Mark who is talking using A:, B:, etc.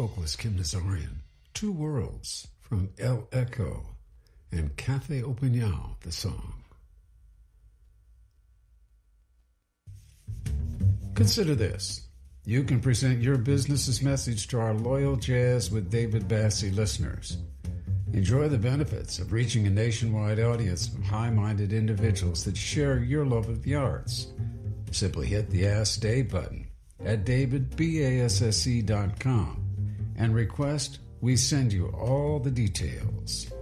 A: vocalist Kim Nazarian, Two Worlds from El Echo, and Cafe Opinião, the song. Consider this. You can present your business's message to our loyal Jazz with David Bassie listeners. Enjoy the benefits of reaching a nationwide audience of high-minded individuals that share your love of the arts. Simply hit the Ask Dave button at davidbasse.com and request we send you all the details.